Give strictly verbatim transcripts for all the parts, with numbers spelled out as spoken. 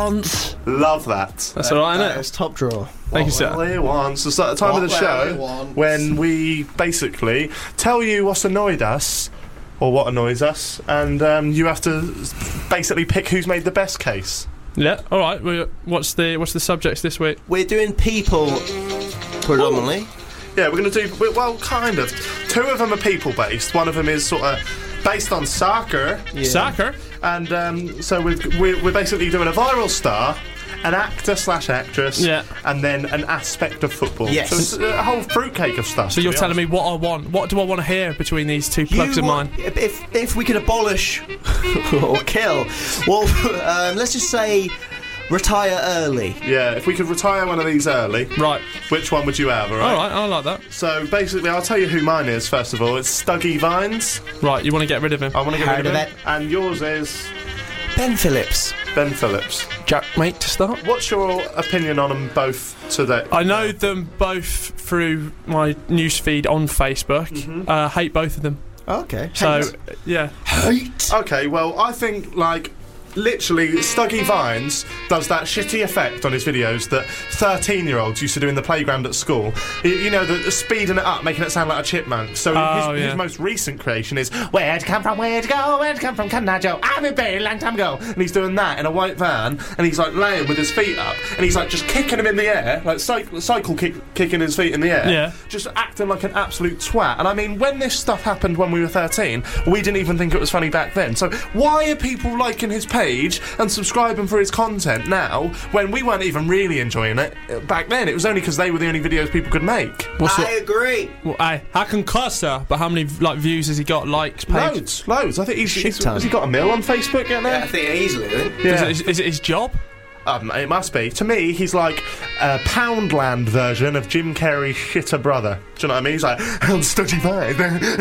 wants. Love that. That's all right, isn't it? It's top drawer. Thank you, sir. What Willie wants. It's at the time What of the Willie show wants. when we basically tell you what's annoyed us or what annoys us, and um, you have to basically pick who's made the best case. Yeah. All right. Well, what's the what's the subjects this week? We're doing people predominantly. Yeah, we're going to do, well, kind of. Two of them are people-based. One of them is sort of based on soccer. Yeah. Soccer. And um, so we've, we're, we're basically doing a viral star, an actor slash actress, Yeah. and then an aspect of football. Yes. So it's a whole fruitcake of stuff. So you're telling me what I want? What do I want to hear between these two plugs You of want- mine? If, if we could abolish or kill, well, um, let's just say retire early. Yeah, if we could retire one of these early, Right. which one would you have, all right? All right. I like that. So basically, I'll tell you who mine is, first of all. It's Stuggy Vines. Right. You want to get rid of him? I want to get Heard rid of of it. it. And yours is Ben Phillips. Ben Phillips. Jack, mate, to start. What's your opinion on them both today? I know them both through my newsfeed on Facebook. Mm-hmm. Uh, hate both of them. Okay. So Hate. yeah. Hate. Okay, well, I think, like, literally, Stuggy Vines does that shitty effect on his videos that thirteen-year-olds used to do in the playground at school. You, you know, the, the speeding it up, making it sound like a chipmunk. So Oh, his, yeah. his most recent creation is, where'd you come from, where'd you go, where'd you come from, can I Joe? I've been very long time ago. And he's doing that in a white van, and he's, like, laying with his feet up, and he's, like, just kicking him in the air, like, cycle, cycle kick, kicking his feet in the air. Yeah. Just acting like an absolute twat. And I mean, when this stuff happened when we were thirteen, we didn't even think it was funny back then. So why are people liking his page and subscribing for his content now when we weren't even really enjoying it back then? It was only because they were the only videos people could make. What's I it? agree. Well, I, I can cuss, sir, but how many like views has he got? Likes, page? Loads, loads. I think he's, Shit he's ton. has he got a mill on Facebook yet now? Yeah, I think easily. I think. Yeah. Is, it, is it his job? Um, it must be. To me, he's like a Poundland version of Jim Carrey's shitter brother. Do you know what I mean? He's like, I'm Stuggy Vine.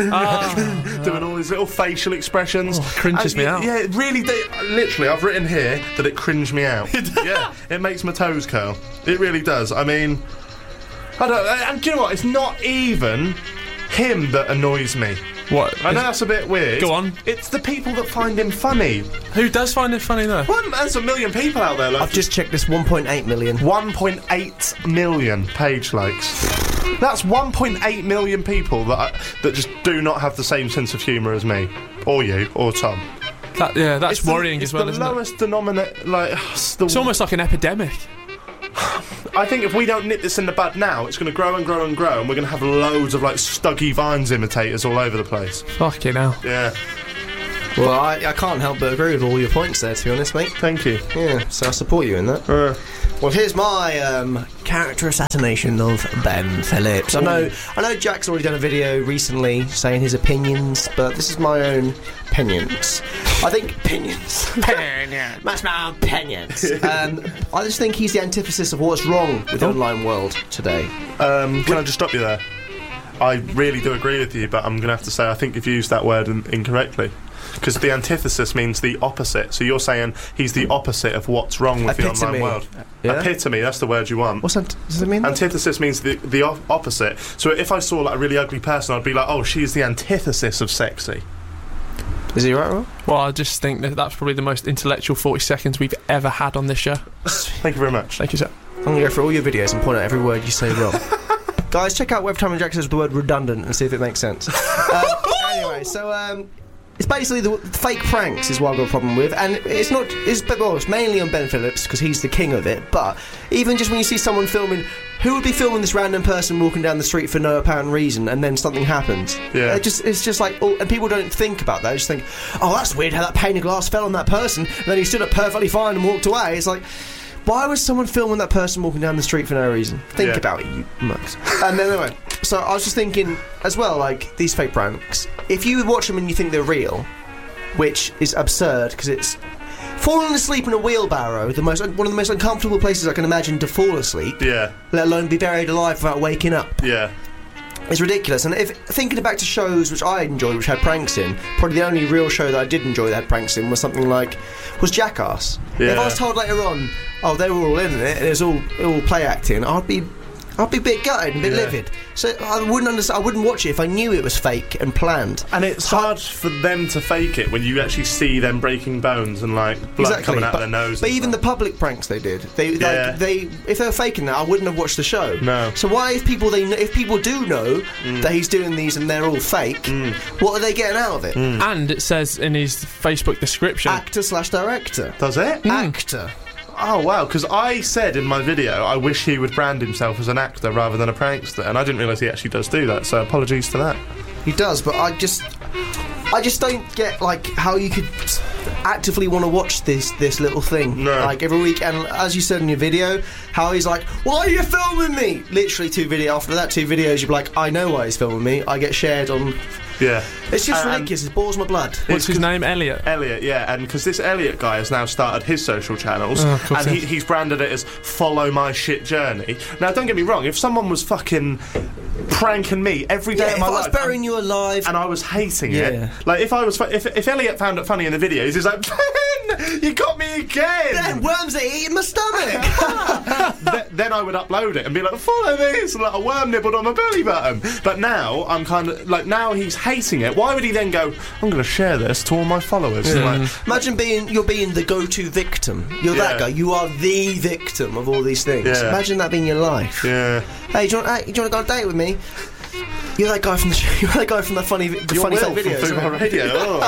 Oh, Doing all his little facial expressions. Oh, cringes And me y- out. Yeah, it really, they, literally, I've written here that it cringed me out. Yeah, it makes my toes curl. It really does. I mean, I don't. And do you know what? It's not even him that annoys me. what? I know that's a bit weird. Go on. It's the people that find him funny. Who does find it funny though? Well, there's a million people out there. Like, I've just checked this one point eight million. one point eight million page likes. That's one point eight million people that I, that just do not have the same sense of humour as me, or you, or Tom. That, yeah, that's It's the- worrying it's as well, the isn't it? lowest denominator. Like, it's the, It's almost like an epidemic. I think if we don't nip this in the bud now, it's going to grow and grow and grow, and we're going to have loads of like Stuggy Vines imitators all over the place. Fucking hell. Yeah, Well, I, I can't help but agree with all your points there, to be honest, mate. thank you. Yeah, so I support you in that. Uh, Well, here's my um, character assassination of Ben Phillips. I know, I know Jack's already done a video recently saying his opinions, but this is my own opinions. I think opinions. That's my opinions. um, I just think he's the antithesis of what's wrong with the online world today. um, can I just stop you there? I really do agree with you, but I'm going to have to say I think you've used that word in- incorrectly. Because the antithesis means the opposite. So you're saying he's the opposite of what's wrong with Epitome. the online world. Yeah? Epitome, that's the word you want. What's that? Does it mean that? Antithesis means the, the op- opposite. So if I saw like a really ugly person, I'd be like, oh, she's the antithesis of sexy. Is he right, Rob? Well, I just think that that's probably the most intellectual forty seconds we've ever had on this show. Thank you very much. Thank you, sir. I'm going to go through all your videos and point out every word you say wrong. Guys, check out Web Time and Jack says the word redundant and see if it makes sense. um, anyway, so um, it's basically the, the fake pranks is what I've got a problem with, and it's not. It's, well, it's mainly on Ben Phillips because he's the king of it. But even just when you see someone filming, who would be filming this random person walking down the street for no apparent reason, and then something happens? Yeah. It just it's just like, oh, and people don't think about that. They just think, oh, that's weird how that pane of glass fell on that person, and then he stood up perfectly fine and walked away. It's like, why was someone filming that person walking down the street for no reason? Think Yeah. about it, you mucks. And then anyway, so I was just thinking as well, like these fake pranks. If you watch them and you think they're real, which is absurd because it's falling asleep in a wheelbarrow, the most one of the most uncomfortable places I can imagine to fall asleep, Yeah, let alone be buried alive without waking up. yeah. It's ridiculous. And if thinking back to shows which I enjoyed, which had pranks in, probably the only real show that I did enjoy that had pranks in was something like was Jackass. Yeah. If I was told later on, oh, they were all in it and it was all all play acting, I'd be I'd be a bit gutted, a bit Yeah. livid. So I wouldn't understand. I wouldn't watch it if I knew it was fake and planned. And it's hard for them to fake it when you actually see them breaking bones and like blood coming out but, of their nose. But and even stuff. the public pranks they did, they Yeah. like they if they were faking that, I wouldn't have watched the show. No. So why, if people they kn- if people do know that he's doing these and they're all fake, what are they getting out of it? And it says in his Facebook description. Actor slash director. Does it? Actor. Oh wow! Because I said in my video, I wish he would brand himself as an actor rather than a prankster, and I didn't realise he actually does do that. So apologies to that. He does, but I just, I just don't get like how you could actively want to watch this this little thing No. like every week. And as you said in your video, how he's like, "Why are you filming me?" Literally two video after that two videos, you're like, "I know why he's filming me." I get shared on. Yeah. It's just And- ridiculous. It bores my blood. What's his name? Elliot. Elliot, yeah, and because this Elliot guy has now started his social channels, Oh, of course and he he, has. he's branded it as "Follow My Shit Journey." Now, don't get me wrong, if someone was fucking pranking me every day Yeah, of if my I was life, burying you alive, and I was hating Yeah. it, like if I was, fu- if if Elliot found it funny in the videos, he's like, "Ben, you got me again." then worms are eating my stomach. Th- then I would upload it and be like, "Follow this," and like a worm nibbled on my belly button. But now I'm kind of like, now he's hating it. Why would he then go, "I'm going to share this to all my followers"? Like, Imagine being you're being the go-to victim. You're Yeah. that guy. You are the victim of all these things. Yeah. Imagine that being your life. yeah. Hey, do you want? Hey, do you want to go on a date with me? You're that guy from the. You're that guy from the funny, the You're funny Will fake from videos. Through My Radio.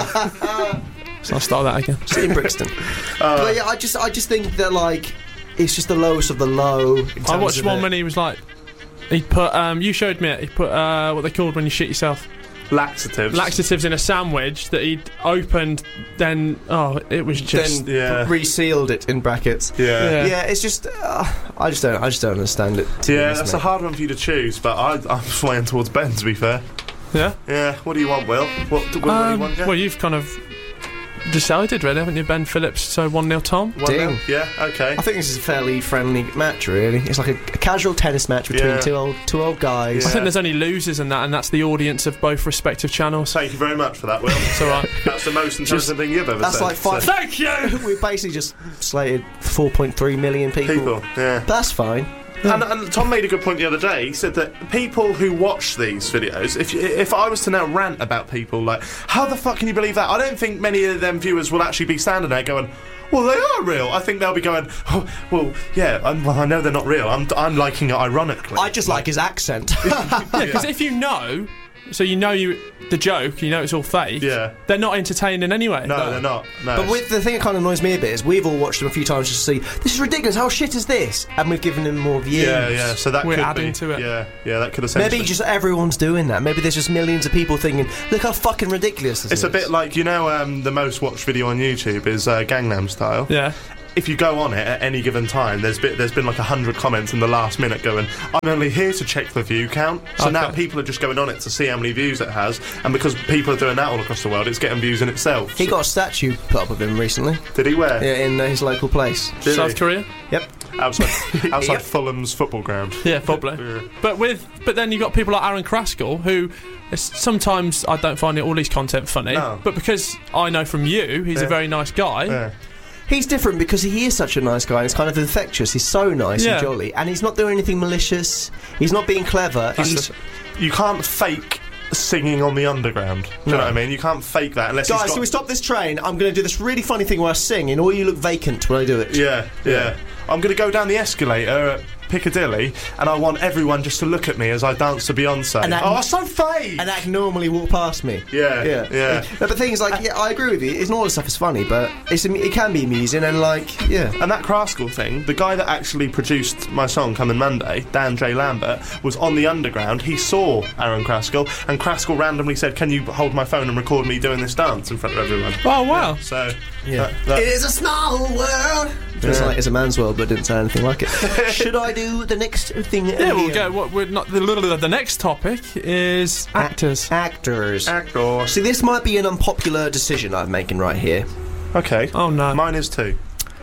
Oh. So I'll start that again. Just in Brixton. But yeah, I just, I just think that like, it's just the lowest of the low. in I terms watched of one it. when he was like, he put, um, you showed me it, he put, uh, what they called when you shit yourself. Laxatives. Laxatives in a sandwich that he'd opened, then, oh, it was just. Then Yeah. resealed it in brackets. Yeah. Yeah. Yeah, it's just. Uh, I just don't. I just don't understand it. to be Yeah, honest, that's a mate. hard one for you to choose, but I, I'm swaying towards Ben, to be fair. Yeah? Yeah, what do you want, Will? What, what, do Um, you want, yeah? well, you've kind of decided, really, haven't you, Ben Phillips? So one nil Tom. One Ding. nil? Yeah, okay. I think this is a fairly friendly match, really. It's like a, a casual tennis match between Yeah. two old two old guys. Yeah. I think there's only losers in that, and that's the audience of both respective channels. Thank you very much for that, Will. It's alright. That's the most intelligent thing you've ever That's said. like five. so- Thank you! We basically just slated four point three million people. People, yeah. That's fine. And, and Tom made a good point the other day. He said that people who watch these videos, if if I was to now rant about people like, how the fuck can you believe that? I don't think many of them viewers will actually be standing there going, well, they are real. I think they'll be going, oh, well, yeah, I'm, well, I know they're not real. I'm, I'm liking it ironically. I just like his accent. Yeah, because if you know, so you know you the joke, you know it's all fake, Yeah. they're not entertaining anyway. No, they're not. No. But with the thing that kind of annoys me a bit is we've all watched them a few times just to see this is ridiculous. How shit is this? And we've given them more views. yeah, yeah. So that We're could adding be, to it. Yeah, yeah. That could essentially. Maybe just everyone's doing that. Maybe there's just millions of people thinking, look how fucking ridiculous this It's is. a bit like, you know, um, the most watched video on YouTube is uh, Gangnam Style. Yeah. If you go on it at any given time, there's been, there's been like a hundred comments in the last minute going, I'm only here to check the view count. So Okay. now people are just going on it to see how many views it has, and because people are doing that all across the world, it's getting views in itself. He got a statue put up of him recently. Did he wear? Yeah, in uh, his local place. Did South he? Korea. Yep. Outside, outside Yep. Fulham's football ground. Yeah, probably. Yeah. But with but then you got people like Aaron Kraskell who it's, sometimes I don't find all his content funny. No. But because I know from you, he's Yeah. a very nice guy. Yeah. He's different because he is such a nice guy and it's kind of infectious. He's so nice Yeah. and jolly. And he's not doing anything malicious. He's not being clever. That's He's, the- you can't fake singing on the underground. Do you No. know what I mean? You can't fake that unless guys, he's got... can we stop this train? I'm going to do this really funny thing where I sing and all you look vacant when I do it. Yeah, yeah. I'm going to go down the escalator at Piccadilly and I want everyone just to look at me as I dance to Beyonce. And that- oh, that's so fake! And that can normally walk past me. Yeah, Yeah, yeah. No, but the thing is, like, yeah, I agree with you. It's not all the stuff is funny, but it's it can be amusing and like, yeah. And that Kraskell thing, the guy that actually produced my song Coming Monday, Dan J. Lambert, was on the underground. He saw Aaron Kraskell, and Kraskell randomly said, "Can you hold my phone and record me doing this dance in front of everyone?" Oh wow. So, Yeah. that- that- It is a small world. It's Yeah. like it's a man's world, but didn't sound anything like it. Should I do the next thing? Yeah, we'll go. What we're not the little. The next topic is actors. Actors. actor. See, this might be an unpopular decision I'm making right here. Okay. Oh no. Mine is too.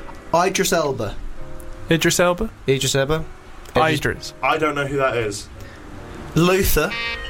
Idris Elba. Idris Elba. Idris Elba. Idris. I don't know who that is. Luther.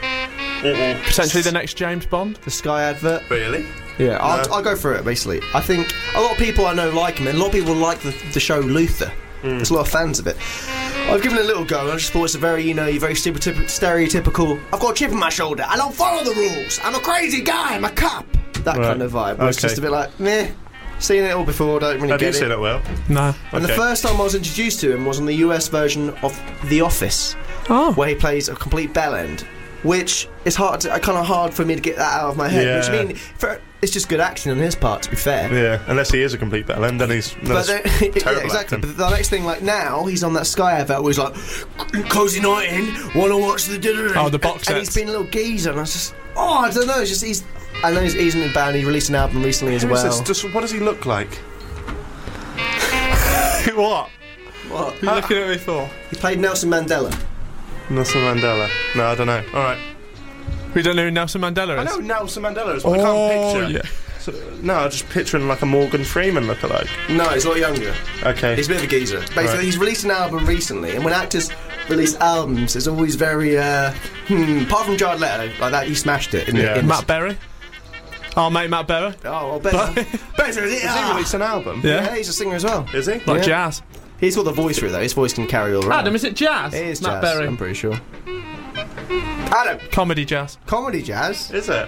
Mm-mm. Potentially the next James Bond. The Sky advert. Really? Yeah, I'll, No. I'll go through it, basically. I think a lot of people I know like him, and a lot of people like the, the show Luther. There's a lot of fans of it. I've given it a little go, and I just thought it's a very, you know, very stereotyp- stereotypical. I've got a chip on my shoulder. I don't follow the rules. I'm a crazy guy. I'm a cop. That Right. kind of vibe. It was Okay. just a bit like meh. Seen it all before. Don't really Have get you it. seen it, Will? No. And the Okay. first time I was introduced to him was on the U S version of The Office, Oh. where he plays a complete bellend, which is hard, to, kind of hard for me to get that out of my head. Yeah. Which I mean, for, it's just good acting on his part, to be fair. Yeah, unless he is a complete bellend, then he's But that's then, yeah, terrible exactly. acting. But the next thing, like now, he's on that Sky advert where he's like, "Cozy night in, wanna watch the dinner?" Oh, the box and, and sets. he's been a little geezer, and I was just, oh, I don't know. It's just he's. I know he's, he's in a band. He released an album recently as Who is well. this? Just, what does he look like? What? What? What are you looking at me for? He played Nelson Mandela. Nelson Mandela. No, I don't know. All right. We don't know who Nelson Mandela I is. know Nelson Mandela is, but I Oh, can't picture. yeah. So, no, I'm just picturing like a Morgan Freeman lookalike. No, he's a lot younger. Okay. He's a bit of a geezer. Basically, Right. he's released an album recently, and when actors release albums, it's always very, uh, hmm, apart from Jared Leto, like that, he smashed it. In Yeah. the, in Matt Berry. Oh, mate, Matt Berry. Oh, well, better. better, is it? Has he released an album? Yeah. Yeah, he's a singer as well. Is he? Like Yeah. jazz. He's got the voice for it, though. His voice can carry all around. Adam, is it jazz? It is Matt jazz, Berry. I'm pretty sure. Adam, Comedy jazz. comedy jazz. Is it?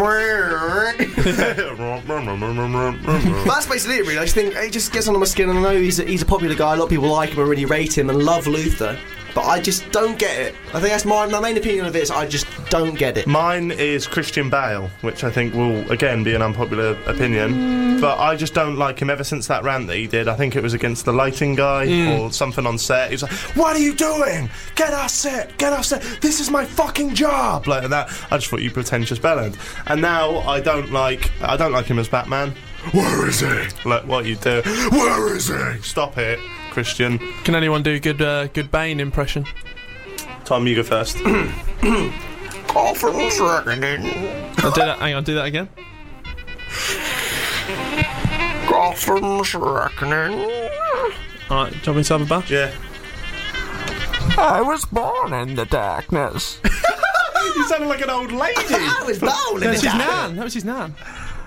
That's basically it, really. I just think he just gets under my skin, and I know he's a, he's a popular guy. A lot of people like him and really rate him and love Luther, but I just don't get it. I think that's my, my main opinion of it is I just don't get it. Mine is Christian Bale, which I think will again be an unpopular opinion, but I just don't like him ever since that rant that he did. I think it was against the lighting guy or something on set. He was like, "What are you doing? Get off set! Get off set! This is my fucking job!" Like that. I just thought you pretentious bellend. And now I don't like. I don't like him as Batman. Where is he? Look what you do. Where is he? Stop it, Christian. Can anyone do a good, uh, good Bane impression? Tom, you go first. Call for a second. I'll do that. Hang on, do that again. Call for a second. All right, do you want me to have a bash? Yeah. I was born in the darkness. You sounded like an old lady. I was born in That was the his dark. nan. That was his nan.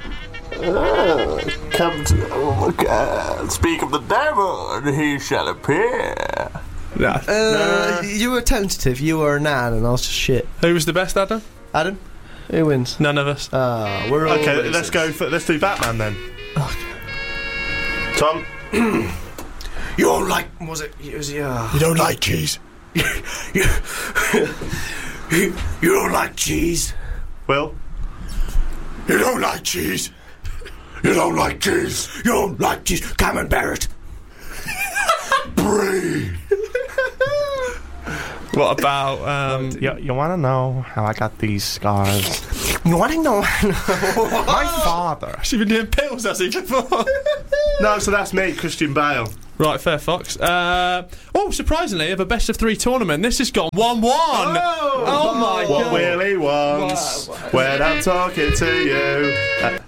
Come to, oh my God, speak of the devil, and he shall appear. Yeah. Uh, you were tentative. You were a nan, and I was just shit. Who was the best, Adam? Adam, who wins? None of us. Ah, we're all Okay, losers. let's go for let's do Batman then. Tom, You don't like? Was it? It was yeah. You don't like cheese? you, you don't like cheese. Will. You don't like cheese? You don't like cheese? You don't like cheese. Come and bear it. Breathe. What about um? You, you want to know how I got these scars? You want to know? My father. She's been doing pills, has he before? No, so that's me, Christian Bale. Right, fair fox. Uh, oh, surprisingly, of a best of three tournament, this has gone one-one. Oh, Oh my What god! Willie wants Wow. when I'm talking to you. Uh,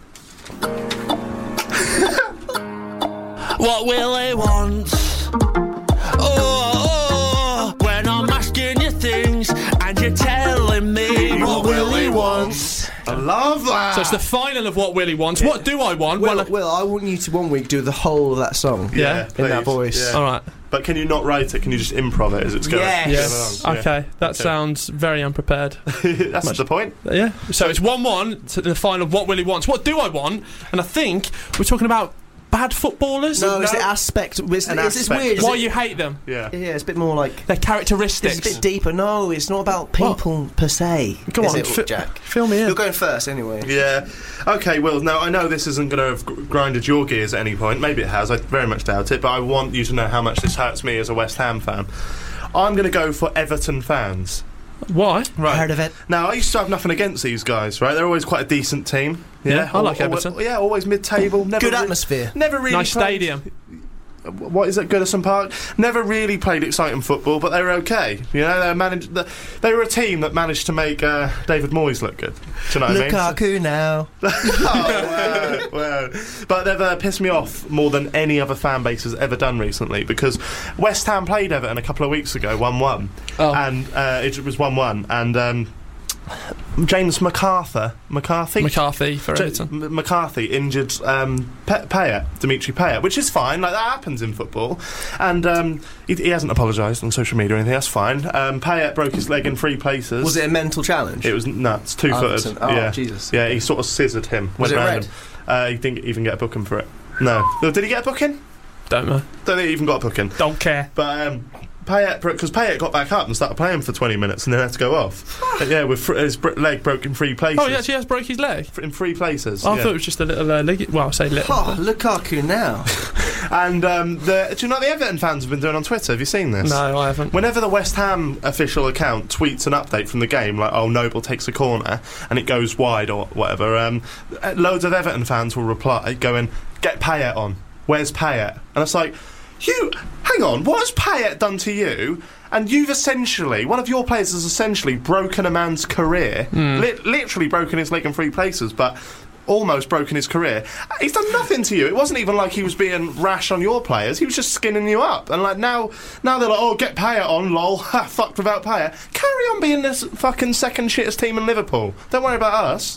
What Willie wants. Oh, oh, when I'm asking you things and you're telling me what Willie wants. I love that. So it's the final of what Willie wants. What do I want? Will, well, I- Will, I want you to one week do the whole of that song. yeah, in that please. voice. Yeah. all right. But can you not write it? Can you just improv it as it's going? Yes. Yes. going along? Okay, that Okay. sounds very unprepared. Yeah. That's the point. Yeah. So it's one-one to the final of what Willie wants. What do I want? And I think we're talking about bad footballers. No, it's No. the aspect. It's, An it's, it's aspect. weird. Why It's, you hate them? Yeah. yeah, it's a bit more like. Their It's characteristics. a bit deeper. No, it's not about people per se. Come is on, it, fi- Jack. fill me in. You're going first anyway. Yeah. Okay, Will, now I know this isn't going to have gr- grinded your gears at any point. Maybe it has. I very much doubt it. But I want you to know how much this hurts me as a West Ham fan. I'm going to go for Everton fans. Why? Right. Heard of it? Now, I used to have nothing against these guys, right? They're always quite a decent team. Yeah, I like Al- al- Everton. Yeah, always mid-table. Never Good re- atmosphere. Never really Nice played- stadium. What is it, Goodison Park? Never really played exciting football, but they were okay. You know, they managed. The, they were a team that managed to make uh, David Moyes look good. Do you know what I mean? Lukaku now. Oh, wow, wow. But they've uh, pissed me off more than any other fan base has ever done recently, because West Ham played Everton a couple of weeks ago, one one, Oh. and uh, it was one one, and um, James McArthur, McCarthy, McCarthy for J- Everton. M- McCarthy injured um, Pe- Payet, Dimitri Payet, which is fine. Like that happens in football, and um, he, he hasn't apologised on social media or anything. That's fine. Um, Payet broke his leg in three places. Was it a mental challenge? It was nuts. Two Oh, footed. oh, yeah, Jesus. Yeah, he sort of scissored him. Was went it round red? him. Uh, he didn't even get a booking for it. No. Did he get a booking? Don't know. Don't think he even got a booking. Don't care. But um, Payet, because Payet got back up and started playing for twenty minutes and then had to go off. But yeah, with fr- his br- leg broke in three places. Oh, he actually has broke his leg. F- in three places. Oh, I yeah. thought it was just a little uh, leg. Well, I say little. Oh, Lukaku now. And um, the, do you know what the Everton fans have been doing on Twitter? Have you seen this? No, I haven't. Whenever the West Ham official account tweets an update from the game, like, oh, Noble takes a corner and it goes wide or whatever, um, loads of Everton fans will reply going, get Payet on. Where's Payet? And it's like, you, hang on, what has Payet done to you? And you've essentially, one of your players has essentially broken a man's career, Mm. li- literally broken his leg in three places, but almost broken his career. He's done nothing to you. It wasn't even like he was being rash on your players. He was just skinning you up. And like now, now they're like, oh, get Payet on, lol. Ha, fucked without Payet. Carry on being this fucking second shittest team in Liverpool. Don't worry about us.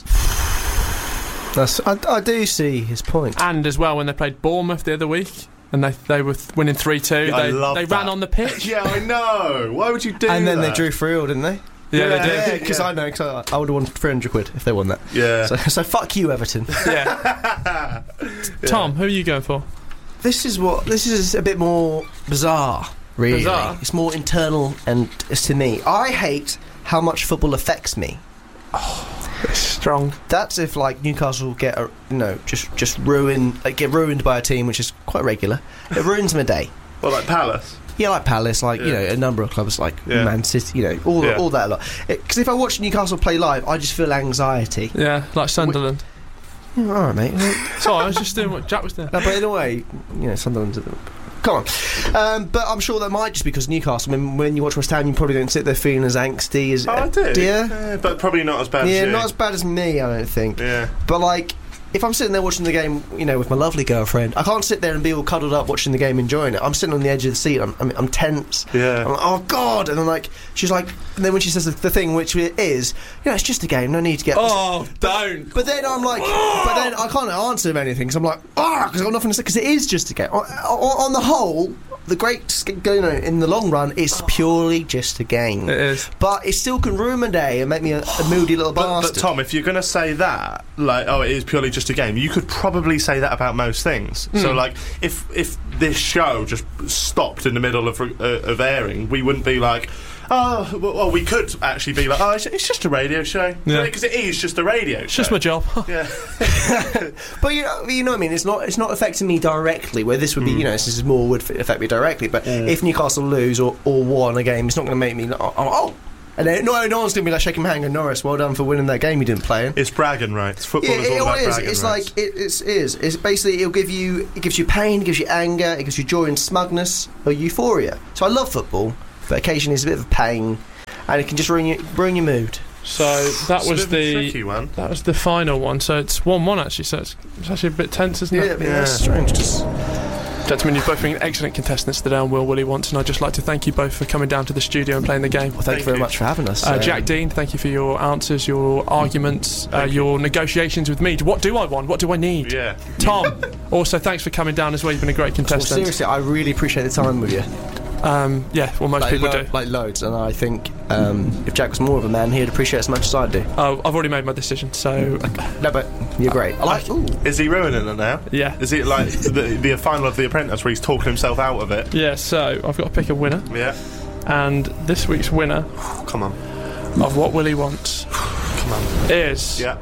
That's, I, I do see his point. And as well, when they played Bournemouth the other week, and they they were th- winning three two, I they love they that. ran on the pitch. Yeah, I know. Why would you do that? And then they drew three all, didn't they? Yeah, they did. Yeah. Because I know, because I, I would have won three hundred quid if they won that. Yeah. So, so fuck you, Everton. Yeah. Tom, who are you going for? This is what this is a bit more bizarre, really. Bizarre? It's more internal and it's to me. I hate how much football affects me. It's strong. That's if like Newcastle get a, you know just just ruined like get ruined by a team which is quite regular. It ruins my day. Well, like Palace. Yeah, like Palace, like you Yeah. know a number of clubs like Yeah. Man City, you know all Yeah. all that a lot. Because if I watch Newcastle play live, I just feel anxiety. Yeah, like Sunderland. Yeah, all right, mate. No, So I was just doing what Jack was doing. but in a way, you know Sunderland's. Come on, um, but I'm sure that might just because Newcastle. I mean, when you watch West Ham, you probably don't sit there feeling as angsty as. Oh, I do. Do you? Yeah, but probably not as bad Yeah, as you. not as bad as me, I don't think. Yeah. But like, if I'm sitting there watching the game, you know, with my lovely girlfriend, I can't sit there and be all cuddled up watching the game, enjoying it. I'm sitting on the edge of the seat. I'm, I'm, I'm tense. Yeah. I'm like, oh God! And I'm like, she's like, and then when she says the, the thing, which it is, you know, it's just a game. No need to get. Oh, don't. But then I'm like, but then I can't answer him anything because I'm like, ah, because I've got nothing to say. Because it is just a game. On, on, on the whole, the great, sk- you know, in the long run, it's purely just a game. It is. But it still can ruin my day and make me a, a moody little But, bastard. but Tom, if you're going to say that, like, oh, it is purely just a game, you could probably say that about most things. Hmm. So, like, if if this show just stopped in the middle of uh, of airing, we wouldn't be like, oh, well, well, we could actually be like, oh, it's, it's just a radio show. Yeah. Because it is just a radio show. It's just my job. Yeah. But you know, you know what I mean. It's not. It's not affecting me directly. Where this would be, you know, this is more would f- affect me directly. But if Newcastle lose or, or won a game, it's not going to make me. Like, oh, oh. And then, no, no one's going to be like shaking my hand and Norris, well done for winning that game you didn't play in. It's bragging rights. Football Yeah, is all it, about it is. bragging It's rights. like it it's, is. It's basically it'll give you it gives you pain, it gives you anger, it gives you joy and smugness or euphoria. So I love football, but occasionally it's a bit of a pain, and it can just ruin your ruin your mood. So that It's a was bit of a the tricky one. that was the final one. So it's one one actually. So it's, it's actually a bit tense, isn't Yeah, it? but that's strange. Just Gentlemen, you've both been excellent contestants today on Will Willie Wants, and I'd just like to thank you both for coming down to the studio and playing the game. well, thank, you very you. much for having us. Uh, Um, Jack Dean, thank you for your answers, your arguments, uh, your negotiations with me. What do I want? What do I need? Yeah. Tom, also thanks for coming down as well. You've been a great well, contestant. seriously, I really appreciate the time with you. Um, yeah, well, most Like, people lo- do. like loads, and I think um, if Jack was more of a man, he'd appreciate it as much as I do. Oh, I've already made my decision, so No, but you're great. I like. Ooh. Is he ruining it now? yeah. Is it like the, the final of The Apprentice where he's talking himself out of it? Yeah, so I've got to pick a winner, Yeah. and this week's winner Come on. of What Willie Wants Come on. is Yeah.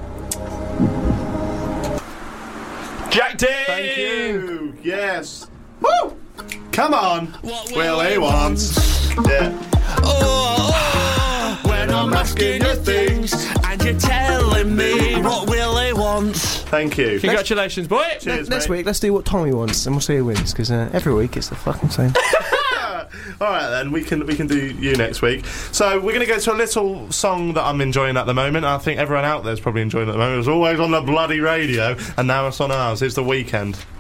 Jack Dean! Thank you. Yes. Woo! Come on. What Will he wants? Yeah. Oh, oh, when I'm asking you things and you're telling me what Willie wants. Thank you. Congratulations, boy! Cheers, Next mate. week, let's do what Tommy wants, and we'll see who wins. Because uh, every week it's the fucking same. All right, then we can we can do you next week. So we're going to go to a little song that I'm enjoying at the moment. I think everyone out there is probably enjoying it at the moment. It was always on the bloody radio, and now it's on ours. It's The Weekend.